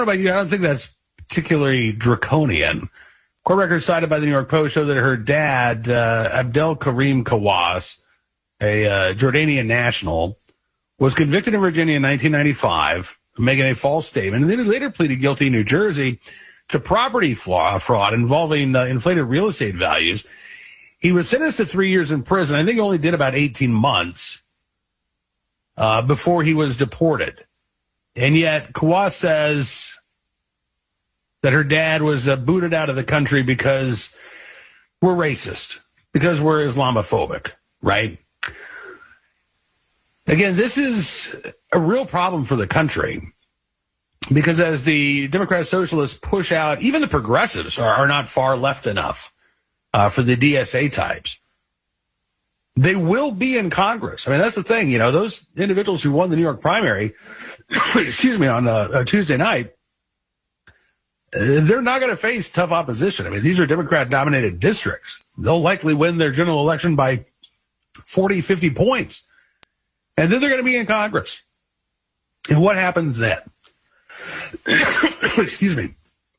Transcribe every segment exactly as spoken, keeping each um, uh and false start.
about you, I don't think that's particularly draconian. Court records cited by the New York Post show that her dad, uh, Abdel Karim Kawas, a uh, Jordanian national, was convicted in Virginia in nineteen ninety-five, making a false statement, and then he later pleaded guilty in New Jersey to property fraud involving uh, inflated real estate values. He was sentenced to three years in prison. I think he only did about eighteen months uh, before he was deported. And yet, Kawas says that her dad was uh, booted out of the country because we're racist, because we're Islamophobic, right? Again, this is a real problem for the country because as the Democrat Socialists push out, even the progressives are, are not far left enough uh, for the D S A types. They will be in Congress. I mean, that's the thing. You know, those individuals who won the New York primary, excuse me, on a, a Tuesday night, they're not going to face tough opposition. I mean, these are Democrat-dominated districts. They'll likely win their general election by forty, fifty points. And then they're going to be in Congress. And what happens then? Excuse me.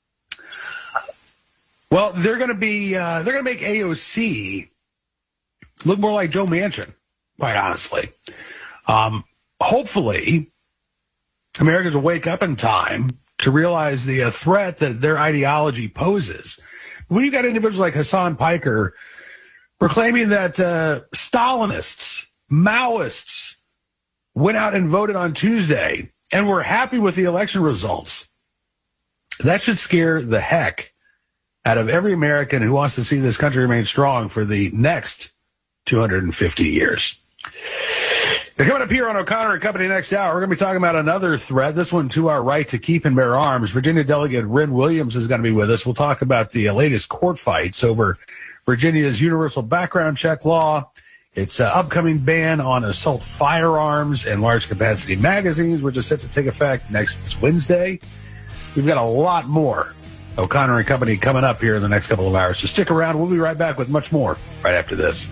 Well, they're going to be, uh, they're going to make A O C look more like Joe Manchin, quite honestly. Um, hopefully, Americans will wake up in time to realize the uh, threat that their ideology poses. When you've got individuals like Hassan Piker proclaiming that uh, Stalinists, Maoists went out and voted on Tuesday and were happy with the election results, that should scare the heck out of every American who wants to see this country remain strong for the next two hundred fifty years. They're coming up here on O'Connor and Company next hour. We're going to be talking about another threat, this one to our right to keep and bear arms. Virginia Delegate Ren Williams is going to be with us. We'll talk about the latest court fights over Virginia's universal background check law, its uh, upcoming ban on assault firearms and large-capacity magazines, which is set to take effect next Wednesday. We've got a lot more O'Connor and Company coming up here in the next couple of hours. So stick around. We'll be right back with much more right after this.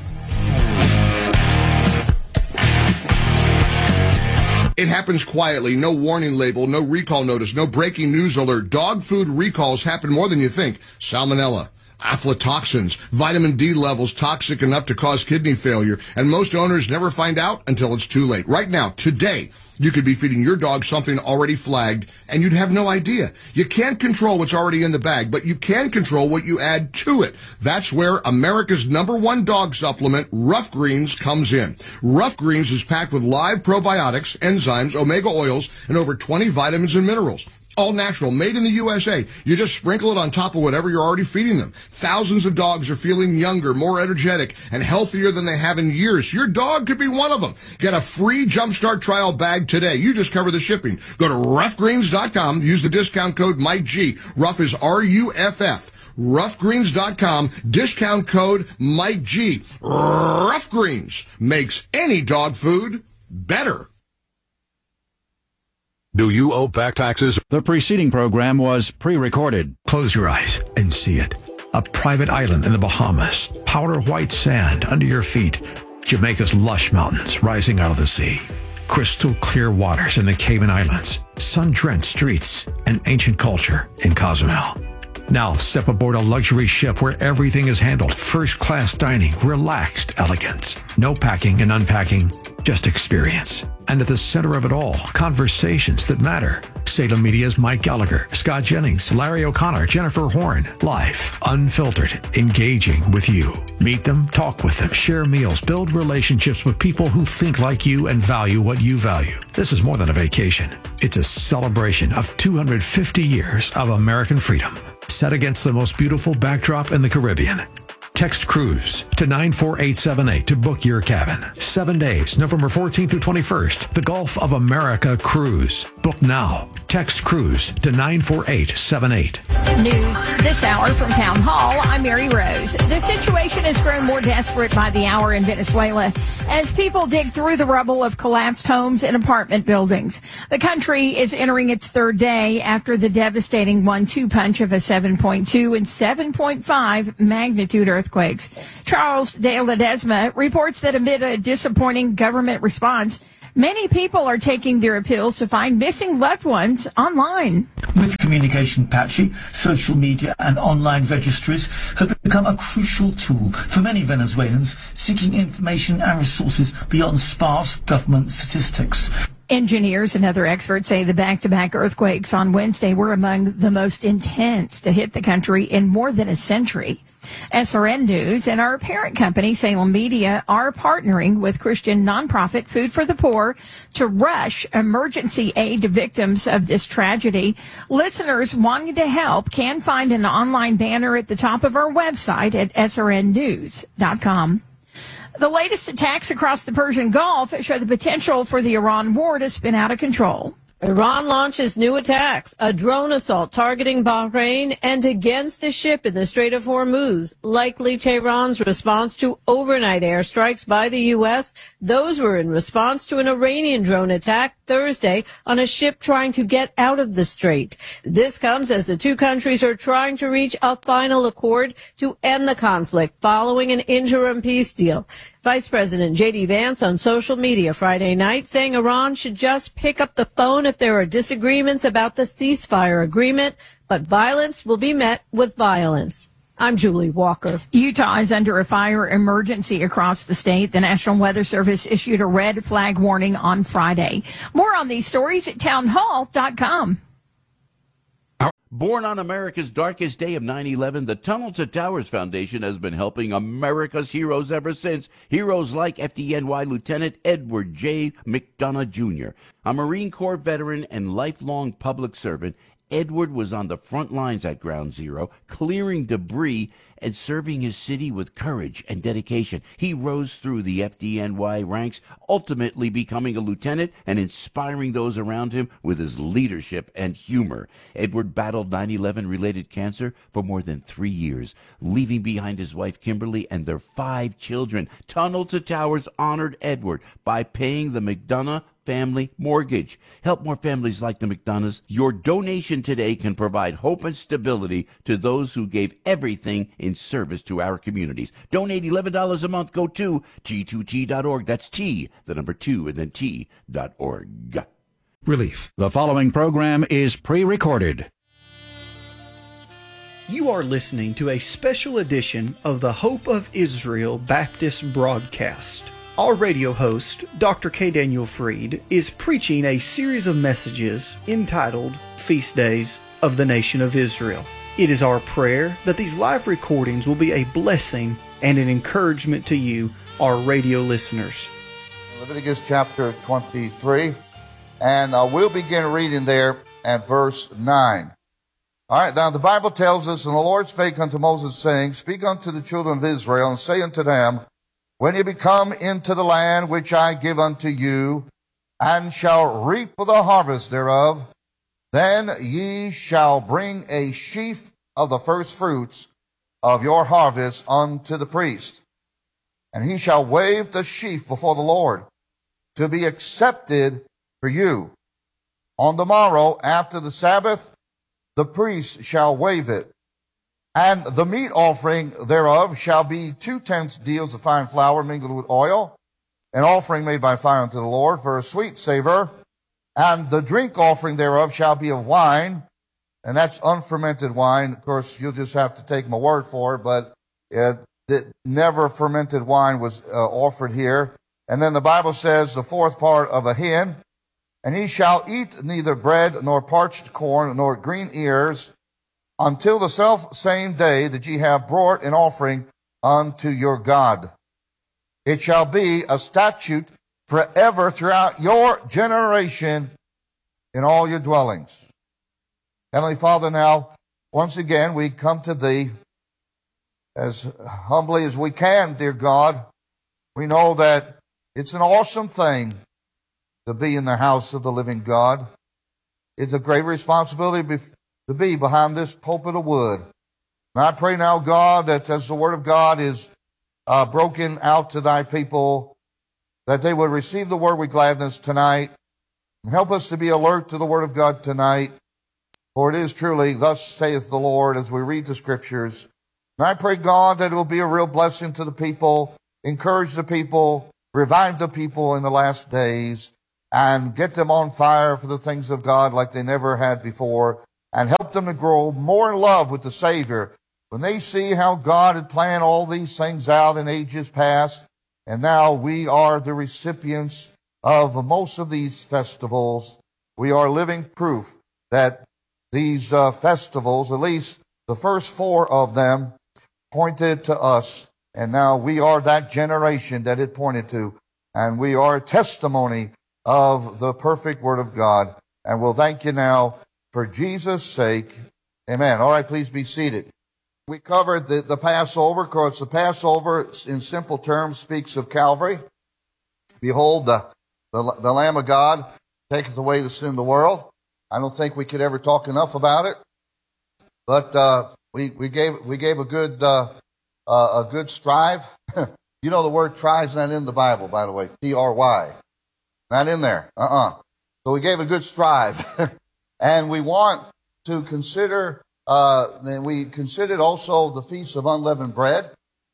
It happens quietly, no warning label, no recall notice, no breaking news alert. Dog food recalls happen more than you think. Salmonella, aflatoxins, vitamin D levels toxic enough to cause kidney failure, and most owners never find out until it's too late. Right now, today, you could be feeding your dog something already flagged, and you'd have no idea. You can't control what's already in the bag, but you can control what you add to it. That's where America's number one dog supplement, Rough Greens, comes in. Rough Greens is packed with live probiotics, enzymes, omega oils, and over twenty vitamins and minerals. All natural, made in the U S A. You just sprinkle it on top of whatever you're already feeding them. Thousands of dogs are feeling younger, more energetic, and healthier than they have in years. Your dog could be one of them. Get a free Jumpstart trial bag today. You just cover the shipping. Go to rough greens dot com. Use the discount code Mike G. Rough is R U F F. rough greens dot com. Discount code Mike G. Rough Greens makes any dog food better. Do you owe back taxes? The preceding program was pre-recorded. Close your eyes and see it. A private island in the Bahamas. Powder white sand under your feet. Jamaica's lush mountains rising out of the sea. Crystal clear waters in the Cayman Islands. Sun-drenched streets and ancient culture in Cozumel. Now step aboard a luxury ship where everything is handled. First-class dining, relaxed elegance. No packing and unpacking, just experience. And at the center of it all, conversations that matter. Salem Media's Mike Gallagher, Scott Jennings, Larry O'Connor, Jennifer Horn. Live, unfiltered, engaging with you. Meet them, talk with them, share meals, build relationships with people who think like you and value what you value. This is more than a vacation. It's a celebration of two hundred fifty years of American freedom, set against the most beautiful backdrop in the Caribbean. Text cruise to nine four eight seven eight to book your cabin. Seven days, November fourteenth through twenty-first. The Gulf of America Cruise. Book now. Text cruise to nine four eight seven eight. News this hour from Town Hall. I'm Mary Rose. The situation has grown more desperate by the hour in Venezuela as people dig through the rubble of collapsed homes and apartment buildings. The country is entering its third day after the devastating one two punch of a seven point two and seven point five magnitude earthquakes. Charles de Ledesma reports that amid a disappointing government response, Many people are taking their appeals to find missing loved ones online. With communication patchy, social media and online registries have become a crucial tool for many Venezuelans seeking information and resources beyond sparse government statistics. Engineers and other experts say the back-to-back earthquakes on Wednesday were among the most intense to hit the country in more than a century. S R N News and our parent company, Salem Media, are partnering with Christian nonprofit Food for the Poor to rush emergency aid to victims of this tragedy. Listeners wanting to help can find an online banner at the top of our website at S R N news dot com. The latest attacks across the Persian Gulf show the potential for the Iran war to spin out of control. Iran launches new attacks, a drone assault targeting Bahrain and against a ship in the Strait of Hormuz, likely Tehran's response to overnight airstrikes by the U S. Those were in response to an Iranian drone attack Thursday on a ship trying to get out of the strait. This comes as the two countries are trying to reach a final accord to end the conflict following an interim peace deal. Vice President J D Vance on social media Friday night saying Iran should just pick up the phone if there are disagreements about the ceasefire agreement, but violence will be met with violence. I'm Julie Walker. Utah is under a fire emergency across the state. The National Weather Service issued a red flag warning on Friday. More on these stories at town hall dot com. Born on America's darkest day of nine eleven, the Tunnel to Towers Foundation has been helping America's heroes ever since. Heroes like F D N Y Lieutenant Edward J. McDonough Junior A Marine Corps veteran and lifelong public servant, Edward was on the front lines at Ground Zero, clearing debris and serving his city with courage and dedication. He rose through the F D N Y ranks, ultimately becoming a lieutenant and inspiring those around him with his leadership and humor. Edward battled nine eleven related cancer for more than three years, leaving behind his wife Kimberly and their five children. Tunnel to Towers honored Edward by paying the McDonough family mortgage. Help more families like the McDonoughs. Your donation today can provide hope and stability to those who gave everything in service to our communities. Donate eleven dollars a month. Go to T two T dot org. That's T, the number two, and then T dot org. Relief. The following program is pre-recorded. You are listening to a special edition of the Hope of Israel Baptist broadcast. Our radio host, Doctor K. Daniel Freed, is preaching a series of messages entitled Feast Days of the Nation of Israel. It is our prayer that these live recordings will be a blessing and an encouragement to you, our radio listeners. Leviticus chapter twenty-three, and uh, we'll begin reading there at verse nine. All right, now the Bible tells us, and the Lord spake unto Moses, saying, Speak unto the children of Israel, and say unto them, When ye be come into the land which I give unto you, and shall reap the harvest thereof, then ye shall bring a sheaf of the first fruits of your harvest unto the priest. And he shall wave the sheaf before the Lord, to be accepted for you. On the morrow, after the Sabbath, the priest shall wave it. And the meat offering thereof shall be two tenths deals of fine flour mingled with oil, an offering made by fire unto the Lord for a sweet savor. And the drink offering thereof shall be of wine, and that's unfermented wine. Of course, you'll just have to take my word for it, but it, it never fermented wine was uh, offered here. And then the Bible says the fourth part of a hin, and he shall eat neither bread nor parched corn nor green ears, until the self same day that ye have brought an offering unto your God. It shall be a statute forever throughout your generation in all your dwellings. Heavenly Father, now, once again, we come to Thee as humbly as we can, dear God. We know that it's an awesome thing to be in the house of the living God. It's a great responsibility to be behind this pulpit of wood. And I pray now, God, that as the Word of God is uh, broken out to Thy people, that they would receive the Word with gladness tonight. And help us to be alert to the Word of God tonight. For it is truly, thus saith the Lord, as we read the Scriptures. And I pray, God, that it will be a real blessing to the people, encourage the people, revive the people in the last days. and get them on fire for the things of God like they never had before, and help them to grow more in love with the Savior. When they see how God had planned all these things out in ages past, and now we are the recipients of most of these festivals, we are living proof that these uh, festivals, at least the first four of them, pointed to us. And now we are that generation that it pointed to. And we are a testimony of the perfect Word of God. And we'll thank you now for Jesus' sake. Amen. All right, please be seated. We covered the, the Passover, because the Passover, in simple terms, speaks of Calvary. Behold, the, the, the Lamb of God taketh away the sin of the world. I don't think we could ever talk enough about it. But uh, we, we gave we gave a good uh, uh, a good strive. You know the word try is not in the Bible, by the way. T R Y. Not in there. Uh-uh. So we gave a good strive. And we want to consider, uh, we considered also the Feast of Unleavened Bread.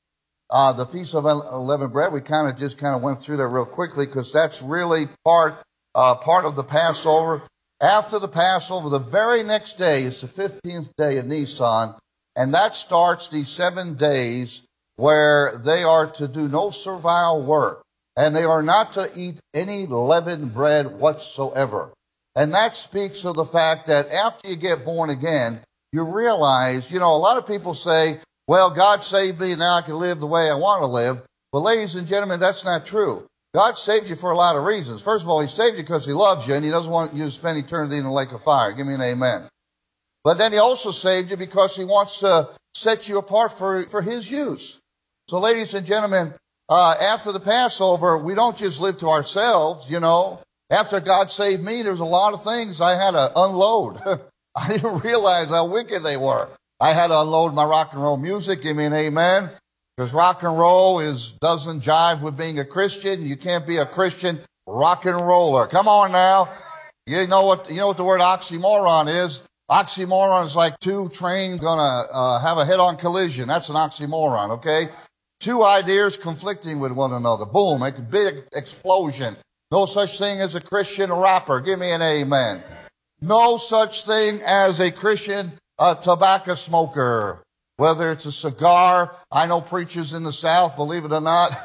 Uh, the Feast of Unleavened Bread, we kind of just kind of went through that real quickly, because that's really part, uh, part of the Passover. After the Passover, the very next day is the fifteenth day of Nisan, and that starts the seven days where they are to do no servile work, and they are not to eat any leavened bread whatsoever. And that speaks of the fact that after you get born again, you realize, you know, a lot of people say, well, God saved me, now I can live the way I want to live. But ladies and gentlemen, that's not true. God saved you for a lot of reasons. First of all, He saved you because He loves you, and He doesn't want you to spend eternity in the lake of fire. Give me an amen. But then He also saved you because He wants to set you apart for, for His use. So ladies and gentlemen, uh, after the Passover, we don't just live to ourselves, you know. After God saved me, there's a lot of things I had to unload. I didn't realize how wicked they were. I had to unload my rock and roll music. Give me an amen. Because rock and roll is doesn't jive with being a Christian. You can't be a Christian rock and roller. Come on now. You know what, you know what the word oxymoron is? Oxymoron is like two trains gonna uh, have a head-on collision. That's an oxymoron, okay? Two ideas conflicting with one another. Boom, make a big explosion. No such thing as a Christian rapper. Give me an amen. No such thing as a Christian uh, tobacco smoker. Whether it's a cigar, I know preachers in the South, believe it or not,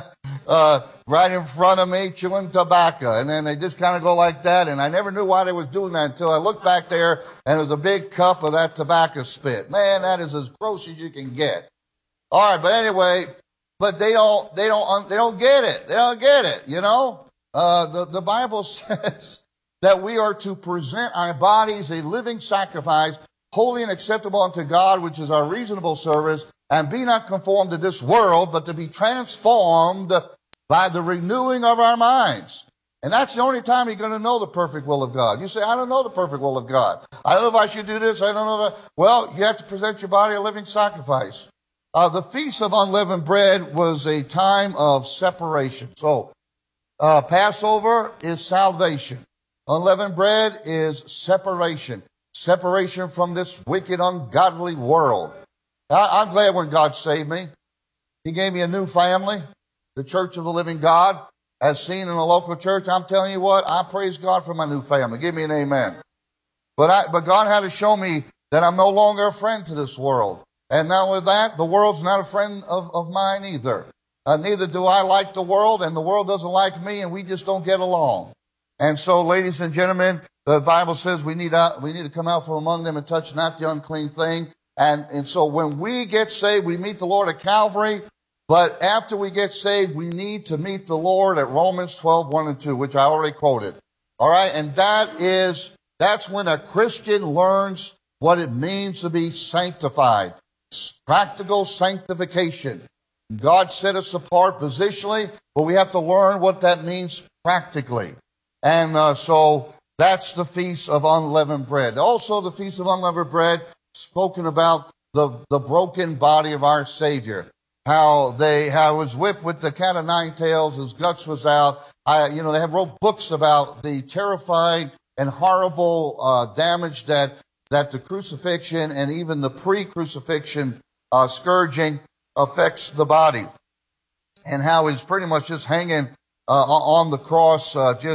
uh, right in front of me chewing tobacco. And then they just kind of go like that. And I never knew why they was doing that until I looked back there and there was a big cup of that tobacco spit. Man, that is as gross as you can get. All right, but anyway, but they don't, they don't, they don't get it. They don't get it, you know? Uh, the, the Bible says that we are to present our bodies a living sacrifice, holy and acceptable unto God, which is our reasonable service, and be not conformed to this world, but to be transformed by the renewing of our minds. And that's the only time you're going to know the perfect will of God. You say, I don't know the perfect will of God. I don't know if I should do this. I don't know that. Well, you have to present your body a living sacrifice. Uh, the Feast of Unleavened Bread was a time of separation. So, uh, Passover is salvation. Unleavened bread is separation. Separation from this wicked, ungodly world. I, I'm glad when God saved me. He gave me a new family, the Church of the Living God, as seen in a local church. I'm telling you what, I praise God for my new family. Give me an amen. But I, but God had to show me that I'm no longer a friend to this world. And not only that, the world's not a friend of, of mine either. Uh, neither do I like the world, and the world doesn't like me, and we just don't get along. And so, ladies and gentlemen, the Bible says we need out, we need to come out from among them and touch not the unclean thing. And, and so when we get saved, we meet the Lord at Calvary. But after we get saved, we need to meet the Lord at Romans twelve, one and two, which I already quoted. All right. And that is, that's when a Christian learns what it means to be sanctified. Practical sanctification. God set us apart positionally, but we have to learn what that means practically. And uh, so that's the Feast of Unleavened Bread. Also, the Feast of Unleavened Bread, spoken about the, the broken body of our Savior. How they how it was whipped with the cat of nine tails, his guts was out. I, you know, they have wrote books about the terrifying and horrible uh, damage that that the crucifixion and even the pre-crucifixion uh, scourging affects the body, and how he's pretty much just hanging uh, on the cross, uh, just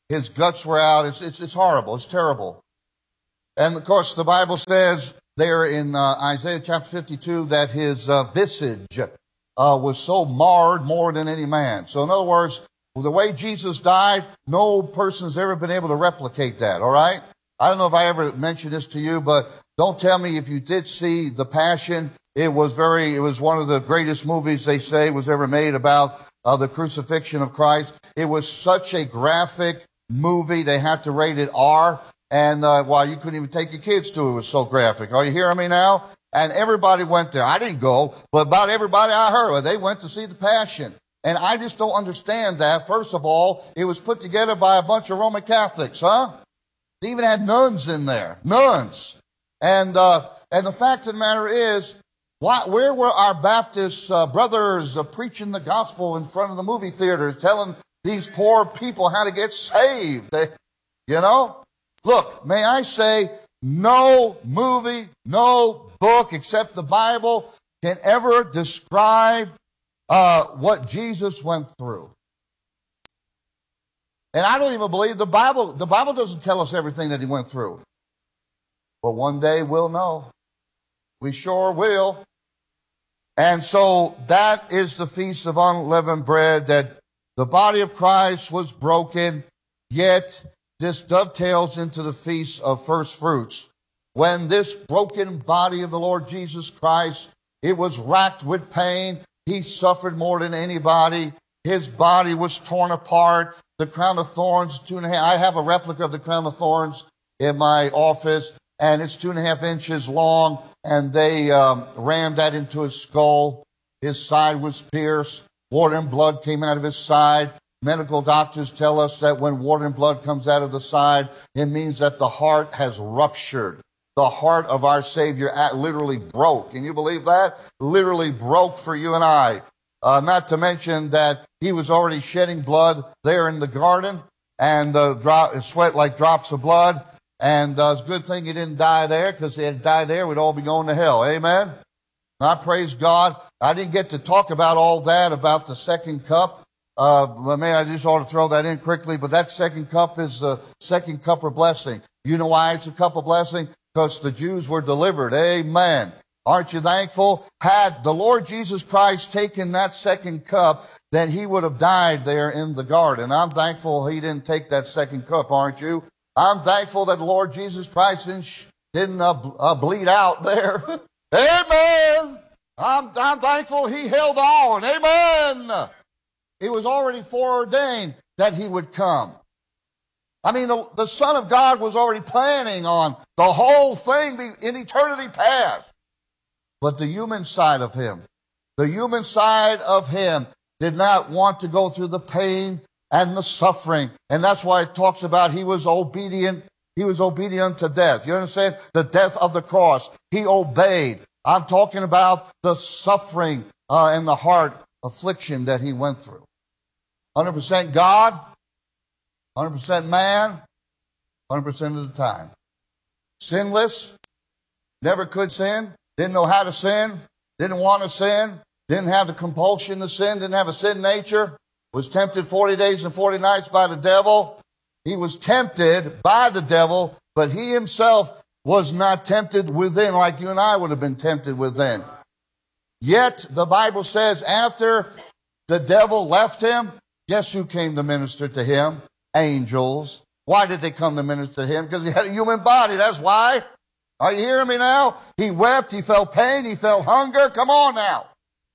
his guts were out. It's, it's, it's horrible. It's terrible. And, of course, the Bible says there in uh, Isaiah chapter fifty-two that his uh, visage uh, was so marred more than any man. So, in other words, the way Jesus died, no person's ever been able to replicate that, all right? I don't know if I ever mentioned this to you, but don't tell me if you did see The Passion. It was very, it was one of the greatest movies they say was ever made about uh, the crucifixion of Christ. It was such a graphic movie, they had to rate it R. And uh, well, you couldn't even take your kids to it. It was so graphic. Are you hearing me now? And everybody went there. I didn't go, but about everybody I heard, they went to see The Passion. And I just don't understand that. First of all, it was put together by a bunch of Roman Catholics, huh? They even had nuns in there. Nuns. And uh, and the fact of the matter is, why, where were our Baptist uh, brothers uh, preaching the gospel in front of the movie theaters, telling these poor people how to get saved? They, you know? Look, may I say, no movie, no book except the Bible can ever describe uh, what Jesus went through. And I don't even believe the Bible, the Bible doesn't tell us everything that he went through. But one day we'll know. We sure will. And so that is the Feast of Unleavened Bread, that the body of Christ was broken, yet this dovetails into the Feast of First Fruits. When this broken body of the Lord Jesus Christ, it was racked with pain. He suffered more than anybody. His body was torn apart. The crown of thorns, two and a half. I have a replica of the crown of thorns in my office, and it's two and a half inches long, and they um, rammed that into his skull. His side was pierced. Water and blood came out of his side. Medical doctors tell us that when water and blood comes out of the side, it means that the heart has ruptured. The heart of our Savior literally broke. Can you believe that? Literally broke for you and I. Uh, not to mention that he was already shedding blood there in the garden, and uh, drop, sweat like drops of blood. And uh, it's a good thing he didn't die there, because if he had died there, we'd all be going to hell. Amen? And I praise God. I didn't get to talk about all that, about the second cup. Uh, but man, I just ought to throw that in quickly. But that second cup is the second cup of blessing. You know why it's a cup of blessing? Because the Jews were delivered. Amen. Aren't you thankful? Had the Lord Jesus Christ taken that second cup, then he would have died there in the garden. I'm thankful he didn't take that second cup, aren't you? I'm thankful that the Lord Jesus Christ didn't, didn't uh, uh, bleed out there. Amen. I'm, I'm thankful he held on. Amen. It was already foreordained that he would come. I mean, the, the Son of God was already planning on the whole thing in eternity past. But the human side of him, the human side of him did not want to go through the pain and the suffering. And that's why it talks about he was obedient. He was obedient to death. You understand? The death of the cross. He obeyed. I'm talking about the suffering uh, and the heart affliction that he went through. one hundred percent God, one hundred percent man, one hundred percent of the time. Sinless, never could sin, didn't know how to sin, didn't want to sin, didn't have the compulsion to sin, didn't have a sin nature, was tempted forty days and forty nights by the devil. He was tempted by the devil, but he himself was not tempted within like you and I would have been tempted within. Yet, the Bible says, after the devil left him, guess who came to minister to him? Angels. Why did they come to minister to him? Because he had a human body, that's why. Are you hearing me now? He wept, he felt pain, he felt hunger. Come on now.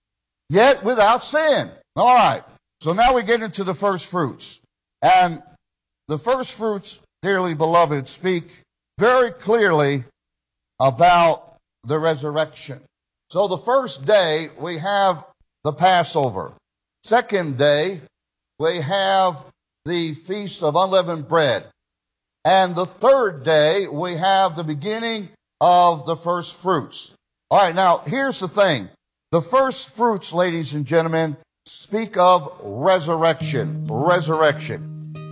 Yet without sin. All right. So now we get into the first fruits. And the first fruits, dearly beloved, speak very clearly about the resurrection. So the first day, we have the Passover. Second day, we have the Feast of Unleavened Bread. And the third day, we have the beginning of the first fruits. All right, now, here's the thing. The first fruits, ladies and gentlemen, speak of resurrection. Resurrection.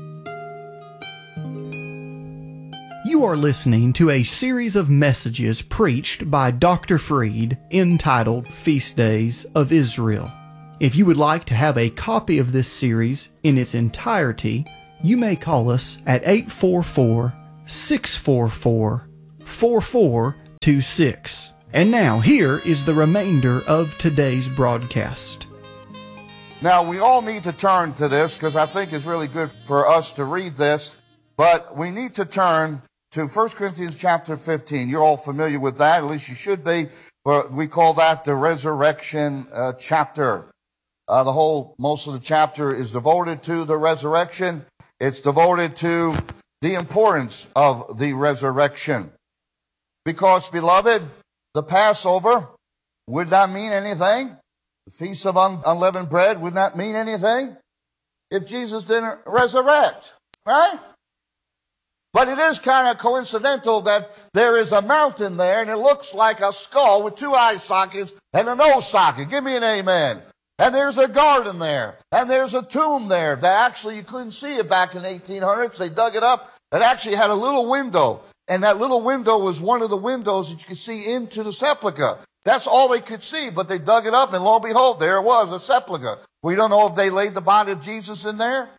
You are listening to a series of messages preached by Doctor Freed entitled Feast Days of Israel. If you would like to have a copy of this series in its entirety, you may call us at eight four four, six four four, four four two six. And now, here is the remainder of today's broadcast. Now, we all need to turn to this because I think it's really good for us to read this, but we need to turn to First Corinthians chapter fifteen. You're all familiar with that, at least you should be, but we call that the resurrection uh, chapter. Uh, the whole, most of the chapter is devoted to the resurrection. It's devoted to the importance of the resurrection. Because, beloved, the Passover would not mean anything. The Feast of Un- Unleavened Bread would not mean anything if Jesus didn't resurrect, right? But it is kind of coincidental that there is a mountain there and it looks like a skull with two eye sockets and a nose socket. Give me an amen. And there's a garden there. And there's a tomb there that actually you couldn't see it back in the eighteen hundreds. They dug it up. It actually had a little window. And that little window was one of the windows that you could see into the sepulchre. That's all they could see, but they dug it up, and lo and behold, there it was, a sepulchre. We don't know if they laid the body of Jesus in there,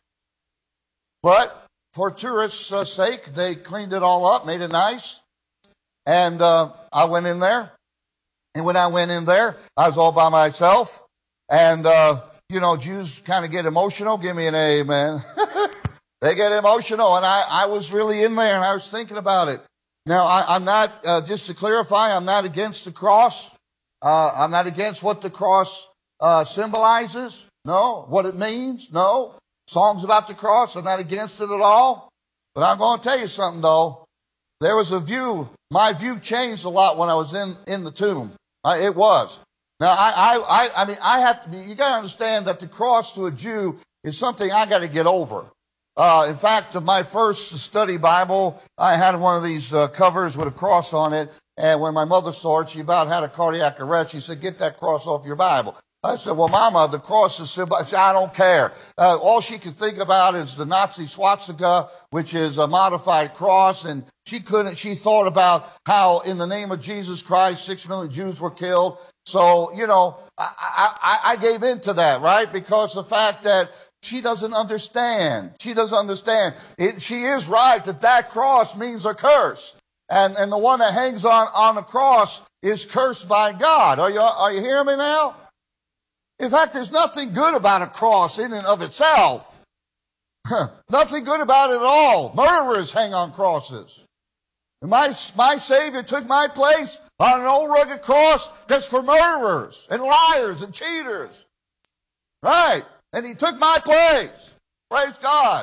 but for tourists' uh, sake, they cleaned it all up, made it nice, and uh, I went in there, and when I went in there, I was all by myself, and, uh, you know, Jews kind of get emotional. Give me an amen. They get emotional, and I, I was really in there, and I was thinking about it. Now, I, I'm not, uh, just to clarify, I'm not against the cross. Uh, I'm not against what the cross uh, symbolizes. No. What it means. No. Songs about the cross. I'm not against it at all. But I'm going to tell you something, though. There was a view. My view changed a lot when I was in, in the tomb. Uh, it was. Now, I, I, I, I mean, I have to be, you got to understand that the cross to a Jew is something I got to get over. Uh, in fact, my first study Bible, I had one of these uh, covers with a cross on it. And when my mother saw it, she about had a cardiac arrest. She said, "Get that cross off your Bible." I said, "Well, Mama, the cross is symbol." I said, "I don't care." Uh, all she could think about is the Nazi swastika, which is a modified cross. And she couldn't, she thought about how in the name of Jesus Christ, six million Jews were killed. So, you know, I, I, I gave in to that, right? Because the fact that she doesn't understand. She doesn't understand. It, she is right that that cross means a curse. And, and the one that hangs on, on the cross is cursed by God. Are you, are you hearing me now? In fact, there's nothing good about a cross in and of itself. Nothing good about it at all. Murderers hang on crosses. And my, my Savior took my place on an old rugged cross that's for murderers and liars and cheaters. Right? And he took my place. Praise God.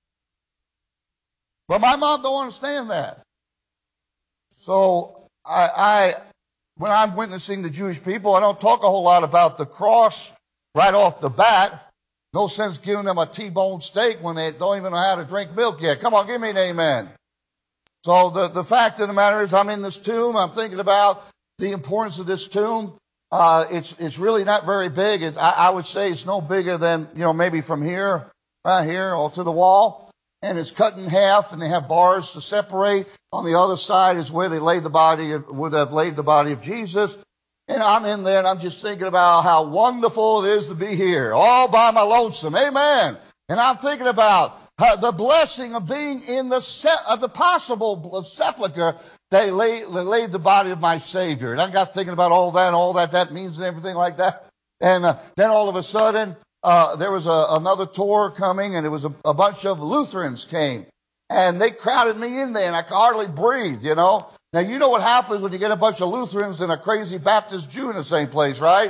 But my mom don't understand that. So I, I, when I'm witnessing the Jewish people, I don't talk a whole lot about the cross right off the bat. No sense giving them a T-bone steak when they don't even know how to drink milk yet. Come on, give me an amen. So the, the fact of the matter is I'm in this tomb. I'm thinking about the importance of this tomb. Uh, it's, it's really not very big. It, I, I would say it's no bigger than, you know, maybe from here, right here, all to the wall. And it's cut in half, and they have bars to separate. On the other side is where they laid the body, of, would have laid the body of Jesus. And I'm in there, and I'm just thinking about how wonderful it is to be here, all by my lonesome. Amen. And I'm thinking about how the blessing of being in the se- of the possible sepulcher. They laid, they laid the body of my Savior. And I got thinking about all that and all that that means and everything like that. And uh, then all of a sudden, uh, there was a, another tour coming, and it was a, a bunch of Lutherans came. And they crowded me in there, and I could hardly breathe, you know. Now, you know what happens when you get a bunch of Lutherans and a crazy Baptist Jew in the same place, right?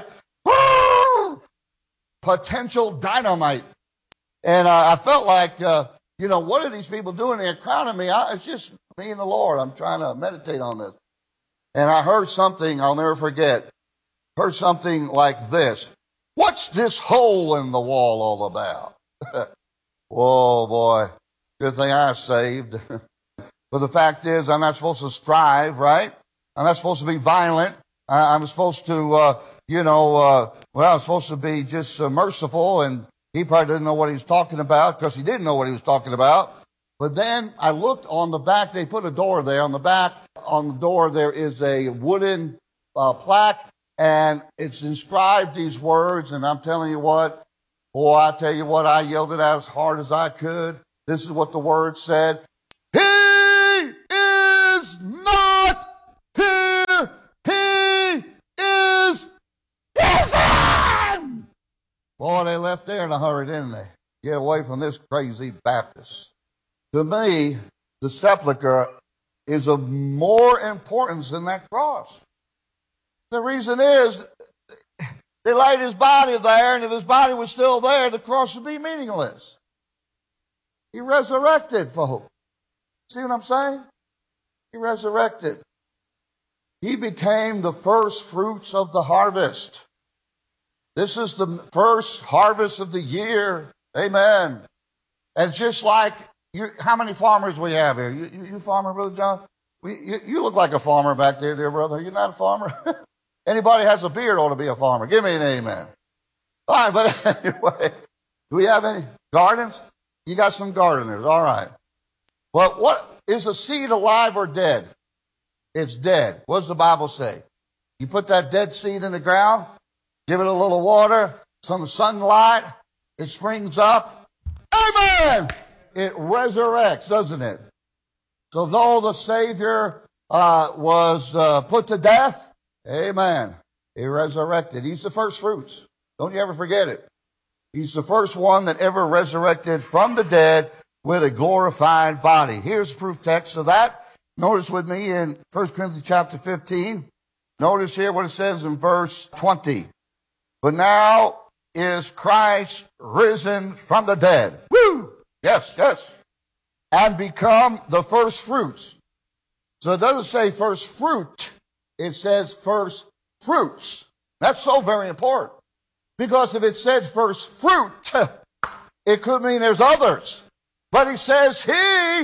Potential dynamite. And uh, I felt like, uh, you know, what are these people doing there crowding me? I, it's just me and the Lord. I'm trying to meditate on this. And I heard something I'll never forget. Heard something like this. What's this hole in the wall all about? Whoa, boy. Good thing I was saved. But the fact is, I'm not supposed to strive, right? I'm not supposed to be violent. I, I'm supposed to, uh, you know, uh, well, I'm supposed to be just uh, merciful. And he probably didn't know what he was talking about because he didn't know what he was talking about. But then I looked on the back. They put a door there. On the back, on the door, there is a wooden uh, plaque, and it's inscribed these words. And I'm telling you what, boy, I tell you what, I yelled it out as hard as I could. This is what the word said. He is not here. He is risen. Boy, they left there in a hurry, didn't they? Get away from this crazy Baptist. To me, the sepulcher is of more importance than that cross. The reason is, they laid his body there, and if his body was still there, the cross would be meaningless. He resurrected, folks. See what I'm saying? He resurrected. He became the first fruits of the harvest. This is the first harvest of the year. Amen. And just like, you, how many farmers we have here? You, you, you farmer, Brother John? We, you, you look like a farmer back there, dear brother. You're not a farmer? Anybody has a beard ought to be a farmer. Give me an amen. All right, but anyway, do we have any gardens? You got some gardeners. All right. Well, what is a seed alive or dead? It's dead. What does the Bible say? You put that dead seed in the ground, give it a little water, some sunlight, it springs up. Amen! It resurrects, doesn't it? So though the Savior uh, was uh, put to death, amen, he resurrected. He's the first fruits. Don't you ever forget it. He's the first one that ever resurrected from the dead with a glorified body. Here's proof text of that. Notice with me in First Corinthians chapter fifteen. Notice here what it says in verse twenty. But now is Christ risen from the dead. Woo! Yes, yes. And become the first fruits. So it doesn't say first fruit. It says first fruits. That's so very important. Because if it said first fruit, it could mean there's others. But he says he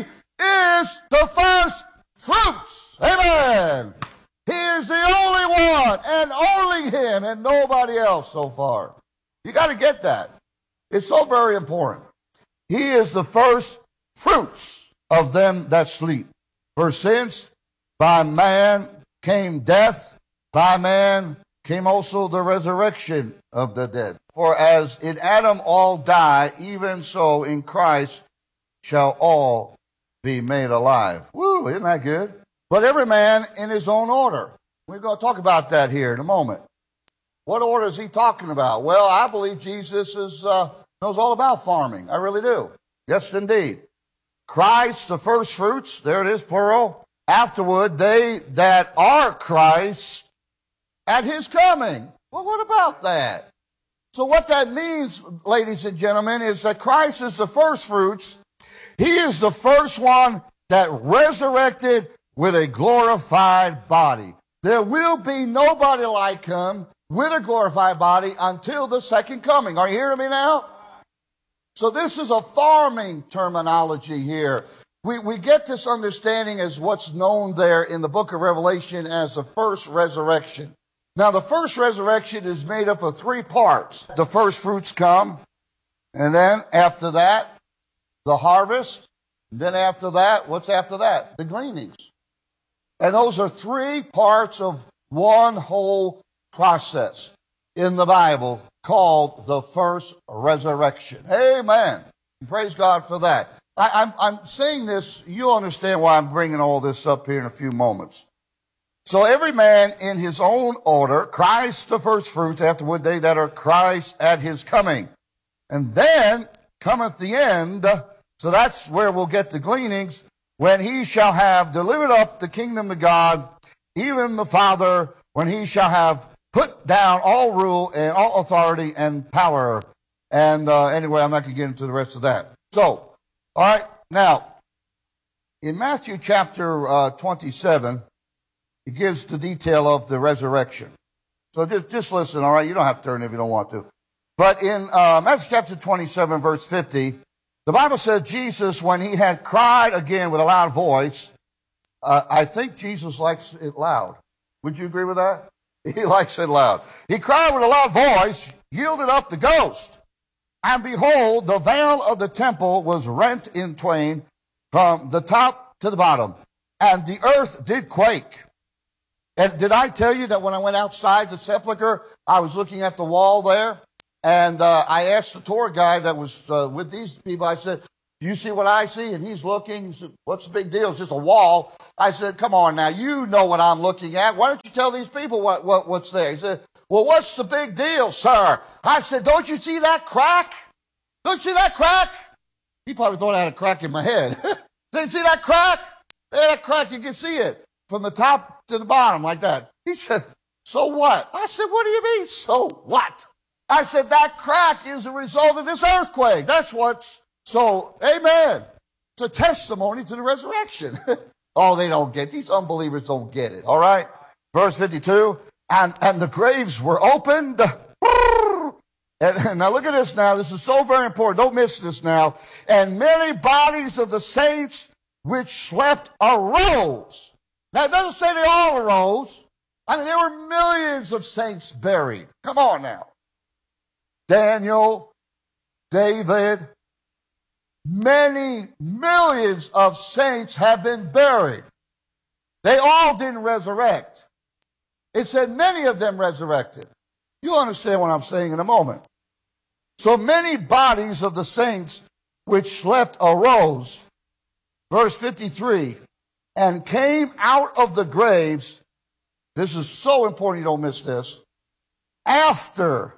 is the first fruits. Amen. He is the only one and only him and nobody else so far. You got to get that. It's so very important. He is the first fruits of them that sleep. For since by man came death, by man came also the resurrection of the dead. For as in Adam all die, even so in Christ shall all be made alive. Woo, isn't that good? But every man in his own order. We're going to talk about that here in a moment. What order is he talking about? Well, I believe Jesus is, uh, knows all about farming. I really do. Yes, indeed. Christ, the first fruits, there it is, plural. Afterward, they that are Christ at his coming. Well, what about that? So what that means, ladies and gentlemen, is that Christ is the first fruits. He is the first one that resurrected with a glorified body. There will be nobody like him with a glorified body until the second coming. Are you hearing me now? So this is a farming terminology here. We, we get this understanding as what's known there in the book of Revelation as the first resurrection. Now, the first resurrection is made up of three parts. The first fruits come, and then after that, the harvest. Then after that, what's after that? The gleanings. And those are three parts of one whole process in the Bible called the first resurrection. Amen. Praise God for that. I, I'm, I'm saying this, you'll understand why I'm bringing all this up here in a few moments. So every man in his own order, Christ the first fruits, afterward they that are Christ at his coming. And then cometh the end, so that's where we'll get the gleanings, when he shall have delivered up the kingdom to God, even the Father, when he shall have put down all rule and all authority and power. And uh, anyway, I'm not going to get into the rest of that. So, all right, now, in Matthew chapter uh, twenty-seven, it gives the detail of the resurrection. So just, just listen, all right? You don't have to turn if you don't want to. But in uh, Matthew chapter twenty-seven, verse fifty, the Bible says Jesus, when he had cried again with a loud voice, uh, I think Jesus likes it loud. Would you agree with that? He likes it loud. He cried with a loud voice, yielded up the ghost. And behold, the veil of the temple was rent in twain from the top to the bottom. And the earth did quake. And did I tell you that when I went outside the sepulcher, I was looking at the wall there? And uh, I asked the tour guide that was uh, with these people, I said, Do you see what I see? And he's looking. He said, what's the big deal? It's just a wall. I said, come on now. You know what I'm looking at. Why don't you tell these people what, what what's there? He said, well, what's the big deal, sir? I said, don't you see that crack? Don't you see that crack? He probably thought I had a crack in my head. Didn't see that crack? Yeah, that crack, you can see it from the top to the bottom like that. He said, so what? I said, what do you mean, so what? I said, that crack is a result of this earthquake. That's what's, so, amen. It's a testimony to the resurrection. Oh, they don't get, these unbelievers don't get it, all right? Verse fifty-two, and, and the graves were opened. And, and now look at this now. This is so very important. Don't miss this now. And many bodies of the saints which slept arose. Now, it doesn't say they all arose. I mean, there were millions of saints buried. Come on now. Daniel, David, many millions of saints have been buried. They all didn't resurrect. It said many of them resurrected. You'll understand what I'm saying in a moment. So many bodies of the saints which slept arose. Verse fifty-three, and came out of the graves. This is so important you don't miss this. After,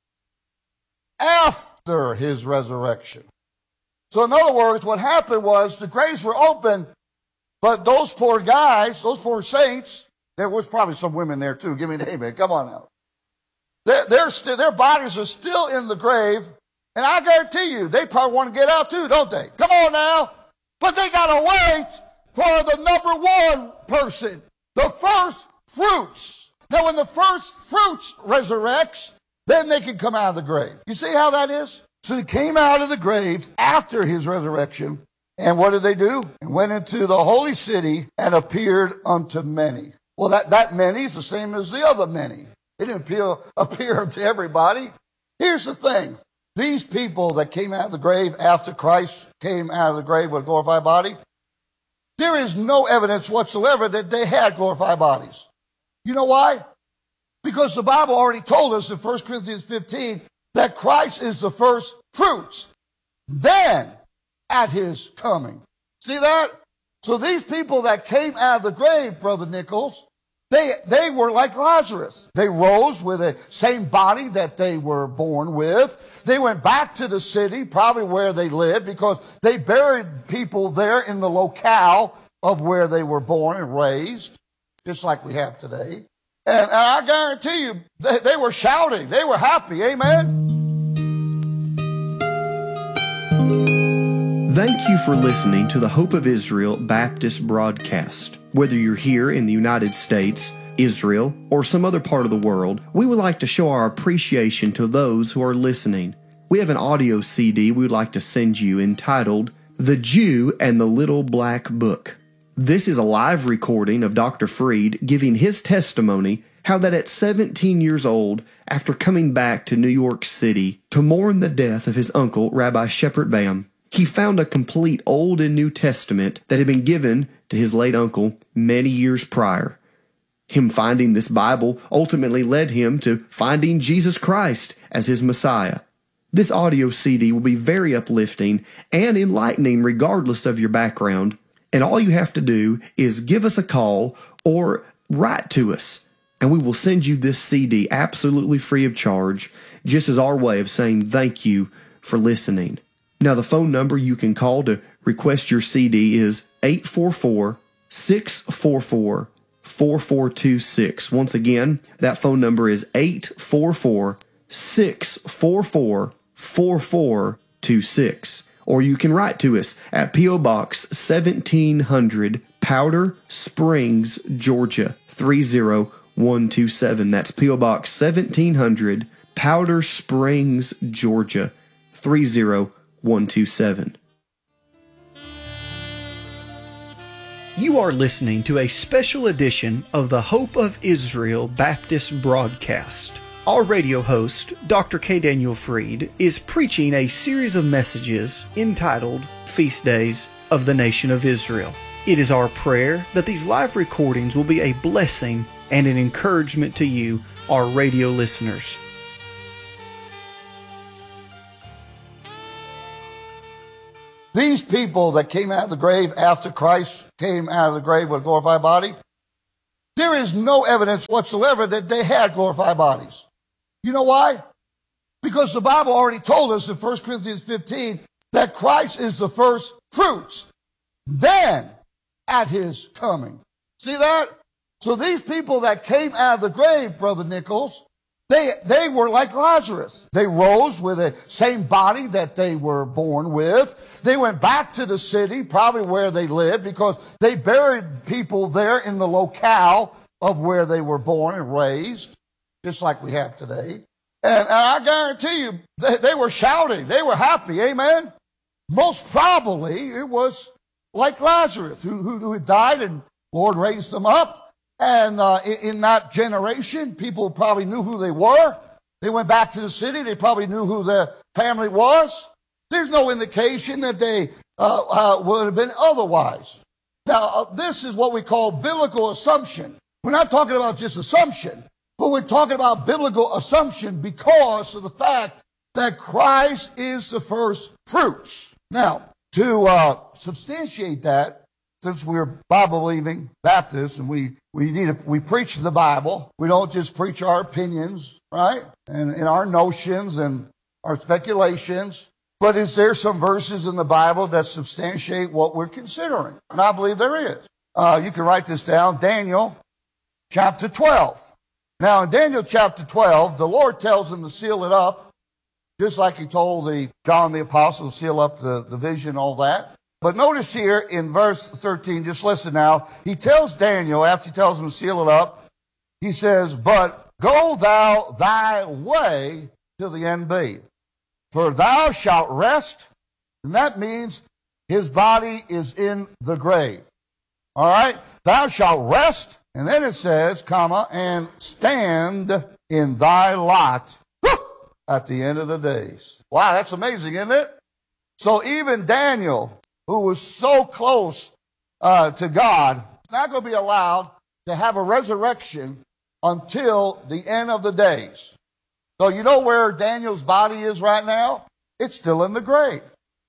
after his resurrection. So in other words, what happened was the graves were open, but those poor guys, those poor saints, there was probably some women there too. Give me an amen. Come on now. They're, they're still, their bodies are still in the grave, and I guarantee you, they probably want to get out too, don't they? Come on now. But they got to wait for the number one person, the first fruits. Now, when the first fruits resurrects, then they can come out of the grave. You see how that is? So they came out of the graves after his resurrection, and what did they do? And went into the holy city and appeared unto many. Well, that, that many is the same as the other many. It didn't appear, appear to everybody. Here's the thing. These people that came out of the grave after Christ came out of the grave with a glorified body, there is no evidence whatsoever that they had glorified bodies. You know why? Because the Bible already told us in First Corinthians fifteen that Christ is the first fruits. Then, at his coming. See that? So these people that came out of the grave, Brother Nichols, They, they were like Lazarus. They rose with the same body that they were born with. They went back to the city, probably where they lived, because they buried people there in the locale of where they were born and raised, just like we have today. And, and I guarantee you, they, they were shouting. They were happy. Amen? Thank you for listening to the Hope of Israel Baptist broadcast. Whether you're here in the United States, Israel, or some other part of the world, we would like to show our appreciation to those who are listening. We have an audio C D we would like to send you entitled, The Jew and the Little Black Book. This is a live recording of Doctor Freed giving his testimony how that at seventeen years old, after coming back to New York City to mourn the death of his uncle, Rabbi Shepard Bam, he found a complete Old and New Testament that had been given to his late uncle many years prior. Him finding this Bible ultimately led him to finding Jesus Christ as his Messiah. This audio C D will be very uplifting and enlightening regardless of your background, and all you have to do is give us a call or write to us, and we will send you this C D absolutely free of charge, just as our way of saying thank you for listening. Now, the phone number you can call to request your C D is eight four four, six four four, four four two six. Once again, that phone number is eight four four, six four four, four four two six. Or you can write to us at P O Box seventeen hundred, Powder Springs, Georgia, three zero one two seven. That's P O Box seventeen hundred, Powder Springs, Georgia, three zero one two seven. You are listening to a special edition of the Hope of Israel Baptist broadcast. Our radio host, Doctor K. Daniel Freed, is preaching a series of messages entitled Feast Days of the Nation of Israel. It is our prayer that these live recordings will be a blessing and an encouragement to you, our radio listeners. these people that came out of the grave after Christ came out of the grave with a glorified body, there is no evidence whatsoever that they had glorified bodies. You know why? Because the Bible already told us in First Corinthians fifteen that Christ is the first fruits, then at his coming. See that? So these people that came out of the grave, Brother Nichols, they, they were like Lazarus. They rose with the same body that they were born with. They went back to the city, probably where they lived, because they buried people there in the locale of where they were born and raised, just like we have today. And, and I guarantee you, they, they were shouting. They were happy. Amen? Most probably, it was like Lazarus, who, who, who had died, and Lord raised him up. And uh, in, in that generation, people probably knew who they were. They went back to the city. They probably knew who their family was. There's no indication that they uh, uh, would have been otherwise. Now, uh, this is what we call biblical assumption. We're not talking about just assumption, but we're talking about biblical assumption because of the fact that Christ is the first fruits. Now, to uh, substantiate that, since we're Bible-believing Baptists and we, we need to, we preach the Bible, we don't just preach our opinions, right? And, and our notions and our speculations. But is there some verses in the Bible that substantiate what we're considering? And I believe there is. Uh, you can write this down, Daniel chapter twelve. Now in Daniel chapter twelve, the Lord tells him to seal it up, just like he told the John the Apostle to seal up the, the vision, all that. But notice here in verse thirteen, just listen now, he tells Daniel, after he tells him to seal it up, he says, but go thou thy way till the end be, for thou shalt rest. And that means his body is in the grave. All right? Thou shalt rest. And then it says, comma, and stand in thy lot at the end of the days. Wow, that's amazing, isn't it? So even Daniel, who was so close uh, to God, is not going to be allowed to have a resurrection until the end of the days. So you know where Daniel's body is right now? It's still in the grave.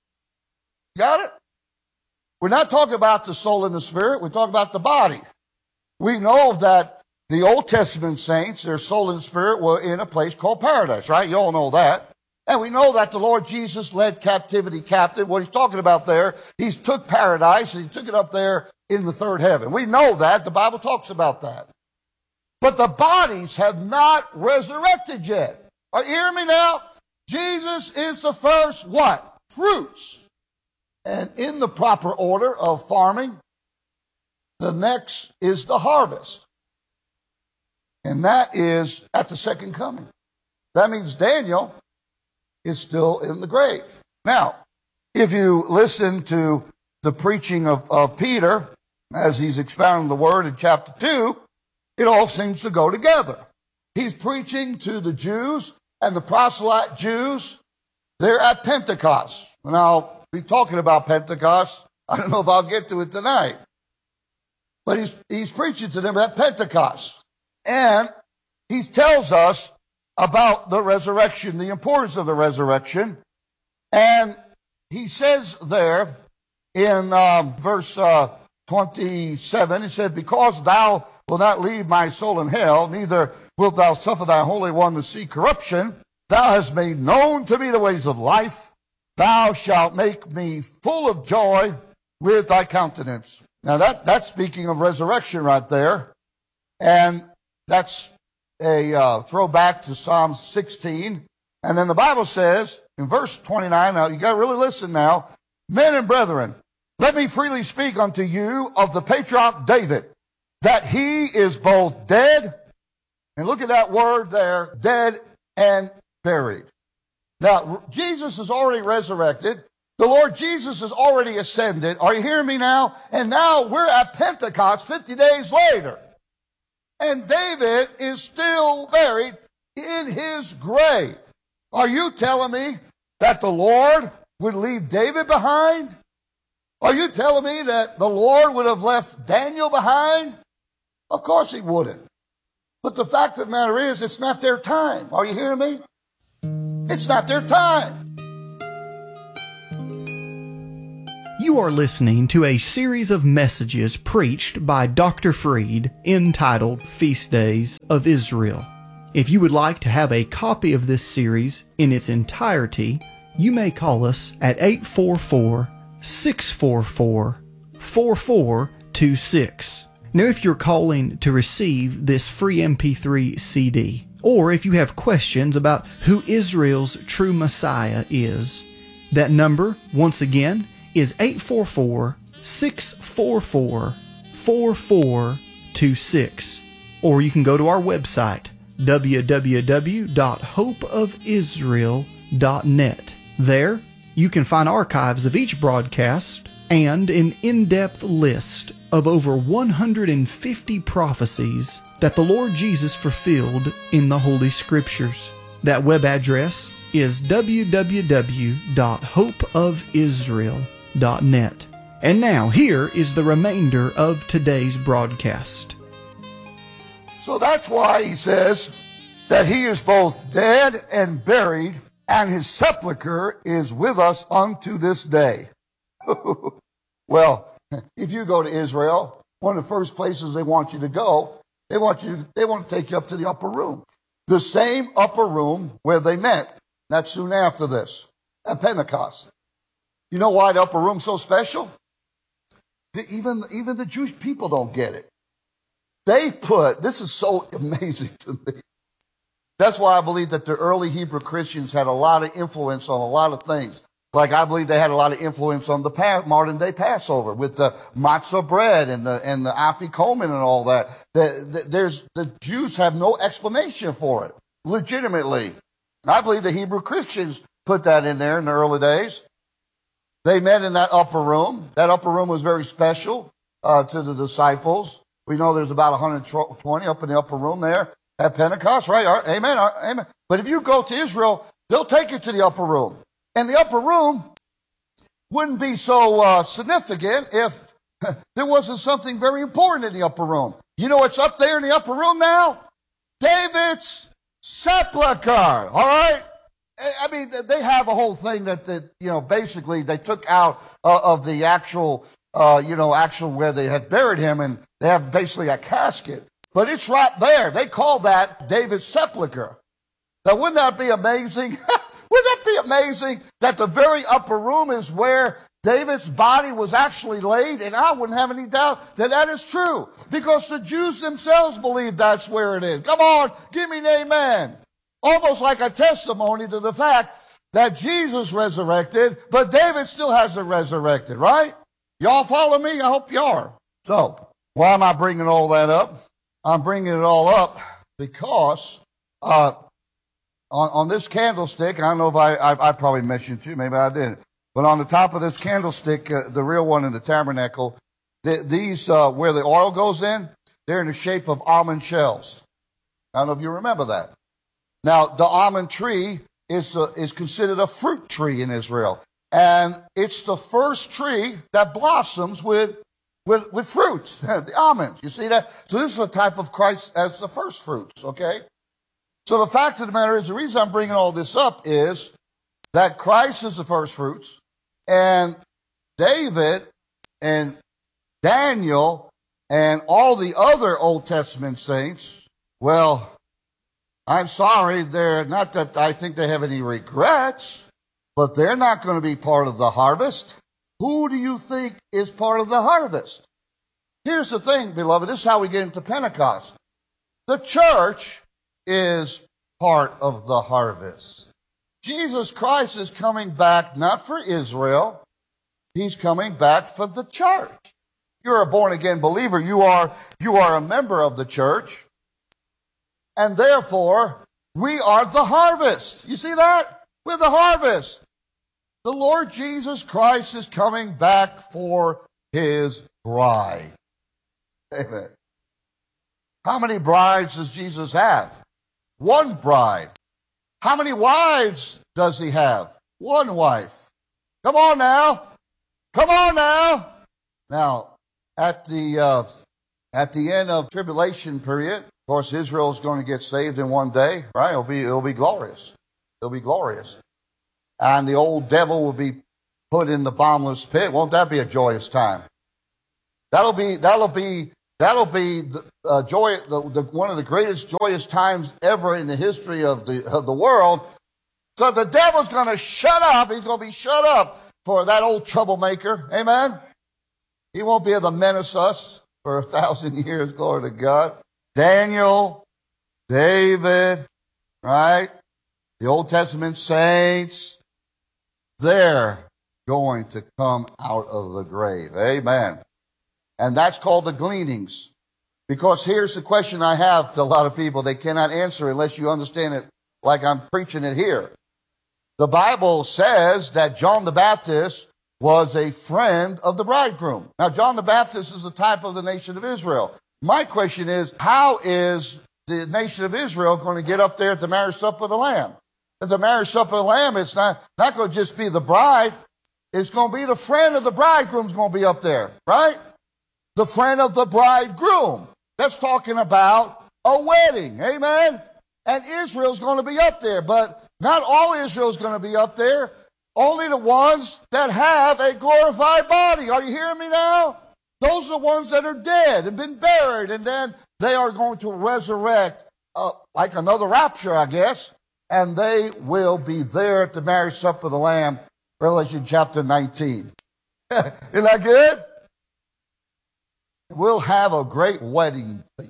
Got it? We're not talking about the soul and the spirit. We're talking about the body. We know that the Old Testament saints, their soul and spirit, were in a place called paradise, right? You all know that. And we know that the Lord Jesus led captivity captive. What he's talking about there, he took paradise and he took it up there in the third heaven. We know that. The Bible talks about that. But the bodies have not resurrected yet. Are you hearing me now? Jesus is the first what? Fruits. And in the proper order of farming, the next is the harvest. And that is at the second coming. That means Daniel is still in the grave. Now, if you listen to the preaching of, of Peter, as he's expounding the word in chapter two, it all seems to go together. He's preaching to the Jews and the proselyte Jews. They're at Pentecost. And I'll be talking about Pentecost. I don't know if I'll get to it tonight. But he's, he's preaching to them at Pentecost. And he tells us about the resurrection, the importance of the resurrection. And he says there in um, verse uh, twenty-seven, he said, because thou wilt not leave my soul in hell, neither wilt thou suffer thy Holy One to see corruption. Thou hast made known to me the ways of life. Thou shalt make me full of joy with thy countenance. Now that, that's speaking of resurrection right there. And that's a uh, throwback to Psalm sixteen. And then the Bible says in verse twenty-nine, now you got to really listen now. Men and brethren, let me freely speak unto you of the patriarch David, that he is both dead, and look at that word there, dead and buried. Now, Jesus is already resurrected. The Lord Jesus is already ascended. Are you hearing me now? And now we're at Pentecost fifty days later. And David is still buried in his grave. Are you telling me that the Lord would leave David behind? Are you telling me that the Lord would have left Daniel behind? Of course he wouldn't. But the fact of the matter is, it's not their time. Are you hearing me? It's not their time. You are listening to a series of messages preached by Doctor Freed entitled Feast Days of Israel. If you would like to have a copy of this series in its entirety, you may call us at eight four four, six four four, four four two six. Now, if you're calling to receive this free M P three C D, or if you have questions about who Israel's true Messiah is, that number, once again, is eight four four, six four four, four four two six. Or you can go to our website, w w w dot hope of israel dot net. There, you can find archives of each broadcast and an in-depth list of over one hundred fifty prophecies that the Lord Jesus fulfilled in the Holy Scriptures. That web address is w w w dot hope of israel dot net. And now, here is the remainder of today's broadcast. So that's why he says that he is both dead and buried, and his sepulcher is with us unto this day. Well, if you go to Israel, one of the first places they want you to go, they want you, they want to take you up to the upper room. The same upper room where they met. That's soon after this, at Pentecost. You know why the upper room's so special? The, even, even the Jewish people don't get it. They put, this is so amazing to me. That's why I believe that the early Hebrew Christians had a lot of influence on a lot of things. Like I believe they had a lot of influence on the modern day Passover with the matzah bread and the and the afikomen and all that. The, the, there's the Jews have no explanation for it, legitimately. I believe the Hebrew Christians put that in there in the early days. They met in that upper room. That upper room was very special uh, to the disciples. We know there's about one hundred twenty up in the upper room there at Pentecost, right? Amen, amen. But if you go to Israel, they'll take you to the upper room. And the upper room wouldn't be so uh, significant if there wasn't something very important in the upper room. You know what's up there in the upper room now? David's sepulcher, all right? I mean, they have a whole thing that, that you know, basically they took out uh, of the actual, uh, you know, actual where they had buried him, and they have basically a casket. But it's right there. They call that David's sepulcher. Now, wouldn't that be amazing? Wouldn't that be amazing that the very upper room is where David's body was actually laid? And I wouldn't have any doubt that that is true, because the Jews themselves believe that's where it is. Come on, give me an amen. Almost like a testimony to the fact that Jesus resurrected, but David still hasn't resurrected, right? Y'all follow me? I hope you are. So, why am I bringing all that up? I'm bringing it all up because uh, on, on this candlestick, I don't know if I, I, I probably mentioned it too, maybe I didn't, but on the top of this candlestick, uh, the real one in the tabernacle, th- these, uh, where the oil goes in, they're in the shape of almond shells. I don't know if you remember that. Now, the almond tree is, uh, is considered a fruit tree in Israel, and it's the first tree that blossoms with With, with fruits, the almonds. You see that? So this is a type of Christ as the first fruits, okay? So the fact of the matter is, the reason I'm bringing all this up is that Christ is the first fruits, and David and Daniel and all the other Old Testament saints, well, I'm sorry, they're not that I think they have any regrets, but they're not going to be part of the harvest. Who do you think is part of the harvest? Here's the thing, beloved. This is how we get into Pentecost. The church is part of the harvest. Jesus Christ is coming back not for Israel. He's coming back for the church. You're a born-again believer. You are, you are a member of the church. And therefore, we are the harvest. You see that? We're the harvest. The Lord Jesus Christ is coming back for his bride. Amen. How many brides does Jesus have? One bride. How many wives does he have? One wife. Come on now. Come on now. Now, at the uh, at the end of tribulation period, of course, Israel is going to get saved in one day, right? It'll be it'll be glorious. It'll be glorious. And the old devil will be put in the bottomless pit. Won't that be a joyous time? That'll be, that'll be, that'll be the, uh, joy, the, the, one of the greatest joyous times ever in the history of the, of the world. So the devil's going to shut up. He's going to be shut up for that old troublemaker. Amen? He won't be able to menace us for a thousand years. Glory to God. Daniel, David, right? The Old Testament saints, they're going to come out of the grave. Amen. And that's called the gleanings. Because here's the question I have to a lot of people. They cannot answer unless you understand it like I'm preaching it here. The Bible says that John the Baptist was a friend of the bridegroom. Now, John the Baptist is a type of the nation of Israel. My question is, how is the nation of Israel going to get up there at the marriage supper of the Lamb? At the marriage supper of the Lamb, it's not, not going to just be the bride. It's going to be the friend of the bridegroom's going to be up there, right? The friend of the bridegroom. That's talking about a wedding, amen? And Israel's going to be up there, but not all Israel's going to be up there. Only the ones that have a glorified body. Are you hearing me now? Those are the ones that are dead and been buried, and then they are going to resurrect uh, like another rapture, I guess, and they will be there at the marriage supper of the Lamb, Revelation chapter nineteen. Isn't that good? We'll have a great wedding feast.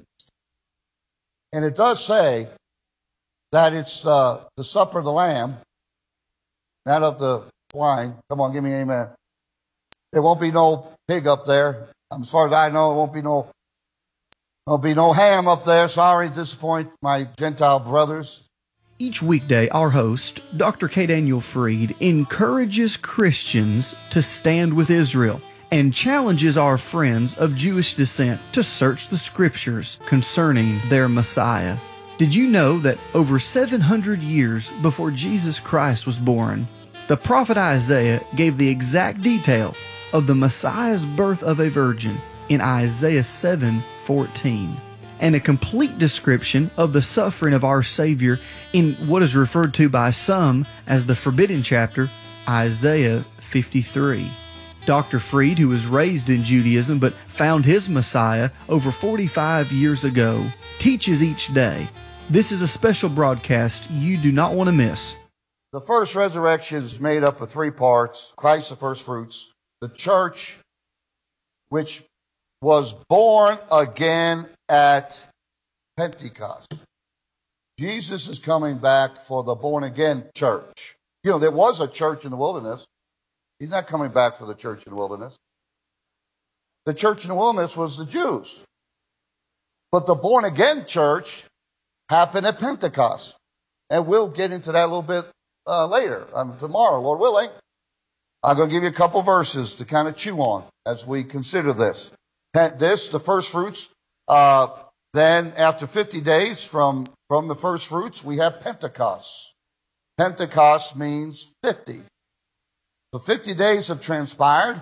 And it does say that it's uh, the supper of the Lamb, not of the swine. Come on, give me an amen. There won't be no pig up there. As far as I know, it won't be no, there'll be no ham up there. Sorry to disappoint my Gentile brothers. Each weekday, our host, Doctor K. Daniel Fried, encourages Christians to stand with Israel and challenges our friends of Jewish descent to search the Scriptures concerning their Messiah. Did you know that over seven hundred years before Jesus Christ was born, the prophet Isaiah gave the exact detail of the Messiah's birth of a virgin in Isaiah seven fourteen, and a complete description of the suffering of our Savior in what is referred to by some as the forbidden chapter, Isaiah fifty-three. Doctor Fried, who was raised in Judaism but found his Messiah over forty-five years ago, teaches each day. This is a special broadcast you do not want to miss. The first resurrection is made up of three parts. Christ, the first fruits. The church, which was born again at Pentecost. Jesus is coming back for the born-again church. You know, there was a church in the wilderness. He's not coming back for the church in the wilderness. The church in the wilderness was the Jews. But the born-again church happened at Pentecost. And we'll get into that a little bit uh, later, um, tomorrow, Lord willing. I'm going to give you a couple verses to kind of chew on as we consider this. This, the first fruits, uh, then after fifty days from, from the first fruits, we have Pentecost. Pentecost means fifty. So fifty days have transpired.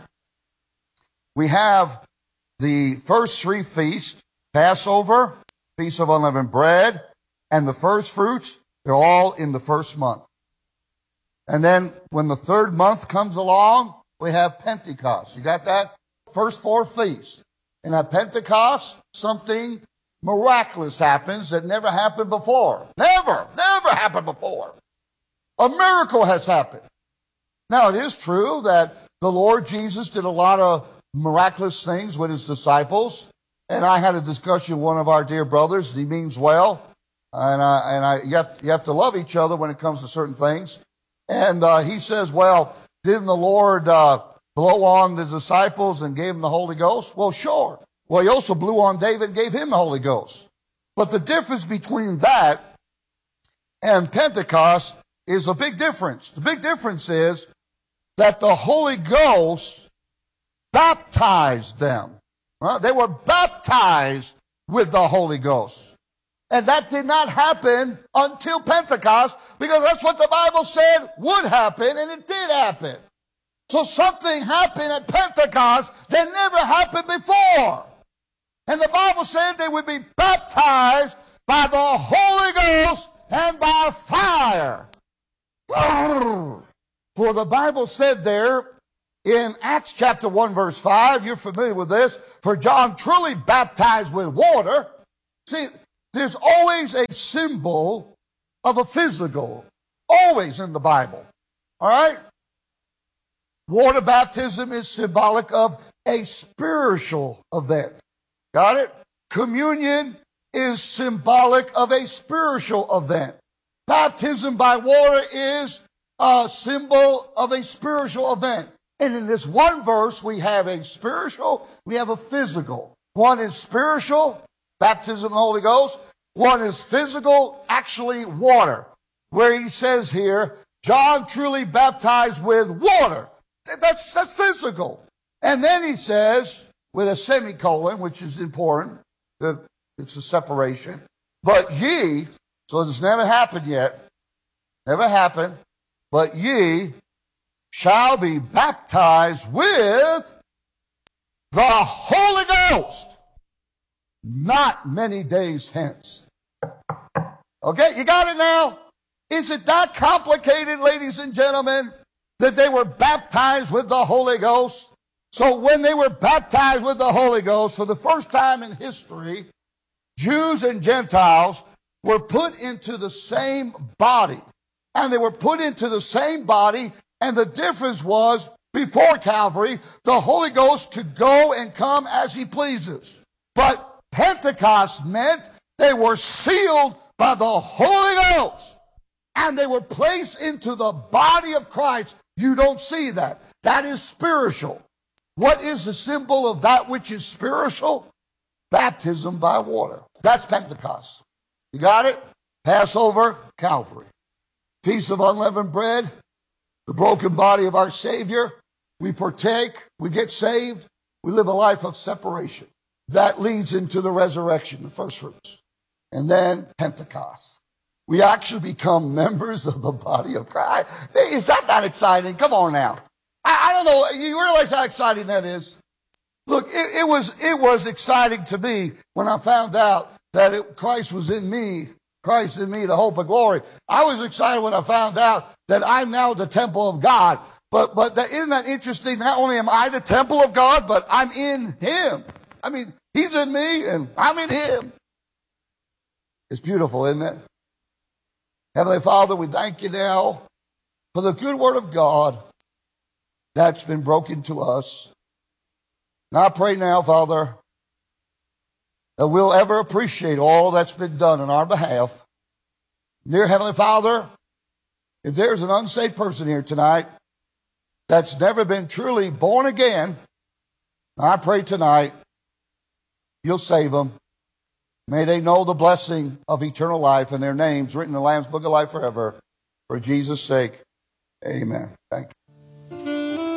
We have the first three feasts, Passover, Feast of Unleavened Bread, and the first fruits. They're all in the first month. And then when the third month comes along, we have Pentecost. You got that? First four feasts. And at Pentecost, something miraculous happens that never happened before. Never, never happened before. A miracle has happened. Now, it is true that the Lord Jesus did a lot of miraculous things with his disciples. And I had a discussion with one of our dear brothers. He means well. And, I, and I, you, have, you have to love each other when it comes to certain things. And uh, he says, well, didn't the Lord uh, blow on the disciples and gave them the Holy Ghost? Well, sure. Well, he also blew on David and gave him the Holy Ghost. But the difference between that and Pentecost is a big difference. The big difference is that the Holy Ghost baptized them. Well, they were baptized with the Holy Ghost. And that did not happen until Pentecost, because that's what the Bible said would happen, and it did happen. So something happened at Pentecost that never happened before. And the Bible said they would be baptized by the Holy Ghost and by fire. For the Bible said there in Acts chapter one, verse five, you're familiar with this, for John truly baptized with water. See, there's always a symbol of a physical, always in the Bible. All right? Water baptism is symbolic of a spiritual event. Got it? Communion is symbolic of a spiritual event. Baptism by water is a symbol of a spiritual event. And in this one verse, we have a spiritual, we have a physical. One is spiritual, baptism of the Holy Ghost. One is physical, actually water. Where he says here, John truly baptized with water. That's, that's physical. And then he says, with a semicolon, which is important, it's a separation. But ye, so this never happened yet, never happened, but ye shall be baptized with the Holy Ghost not many days hence. Okay, you got it now? Is it that complicated, ladies and gentlemen, that they were baptized with the Holy Ghost? So when they were baptized with the Holy Ghost, for the first time in history, Jews and Gentiles were put into the same body. And they were put into the same body, and the difference was, before Calvary, the Holy Ghost could go and come as he pleases. But Pentecost meant they were sealed by the Holy Ghost, and they were placed into the body of Christ. You don't see that. That is spiritual. What is the symbol of that which is spiritual? Baptism by water. That's Pentecost. You got it? Passover, Calvary. Feast of unleavened bread, the broken body of our Savior. We partake, we get saved, we live a life of separation. That leads into the resurrection, the first fruits. And then Pentecost. We actually become members of the body of Christ. Is that not exciting? Come on now. I, I don't know. You realize how exciting that is? Look, it, it was it was exciting to me when I found out that it, Christ was in me, Christ in me, the hope of glory. I was excited when I found out that I'm now the temple of God. But but that, isn't that interesting? Not only am I the temple of God, but I'm in Him. I mean, He's in me and I'm in Him. It's beautiful, isn't it? Heavenly Father, we thank you now for the good word of God that's been broken to us. And I pray now, Father, that we'll ever appreciate all that's been done on our behalf. Dear Heavenly Father, if there's an unsaved person here tonight that's never been truly born again, I pray tonight you'll save them. May they know the blessing of eternal life and their names written in the Lamb's Book of Life forever. For Jesus' sake, amen. Thank you.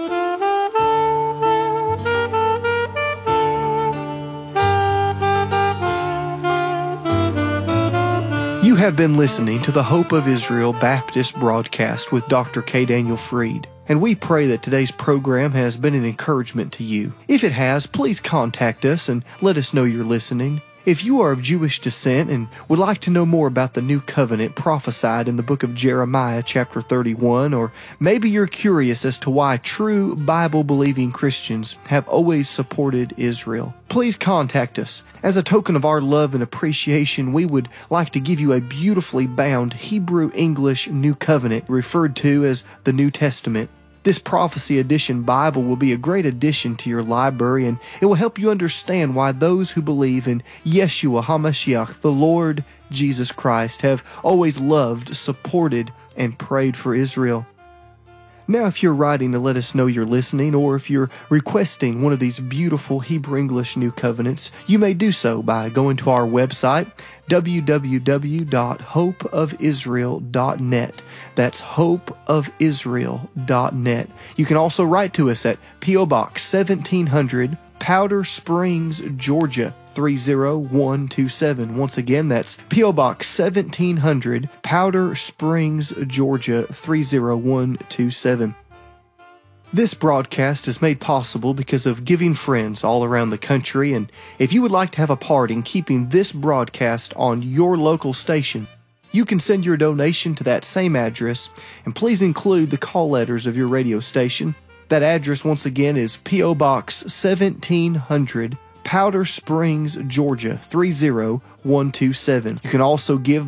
You have been listening to the Hope of Israel Baptist broadcast with Doctor K. Daniel Fried, and we pray that today's program has been an encouragement to you. If it has, please contact us and let us know you're listening. If you are of Jewish descent and would like to know more about the new covenant prophesied in the book of Jeremiah chapter thirty-one, or maybe you're curious as to why true Bible-believing Christians have always supported Israel, please contact us. As a token of our love and appreciation, we would like to give you a beautifully bound Hebrew-English New Covenant referred to as the New Testament. This Prophecy Edition Bible will be a great addition to your library, and it will help you understand why those who believe in Yeshua HaMashiach, the Lord Jesus Christ, have always loved, supported, and prayed for Israel. Now, if you're writing to let us know you're listening, or if you're requesting one of these beautiful Hebrew-English New Covenants, you may do so by going to our website, w w w dot hope of israel dot net. That's hope of israel dot net. You can also write to us at P O Box seventeen hundred, Powder Springs, Georgia, three zero one two seven. Once again, that's P O Box seventeen hundred, Powder Springs, Georgia, three zero one two seven. This broadcast is made possible because of giving friends all around the country, and if you would like to have a part in keeping this broadcast on your local station, you can send your donation to that same address, and please include the call letters of your radio station. That address once again is P O. Box seventeen hundred, Powder Springs, Georgia three zero one two seven. You can also give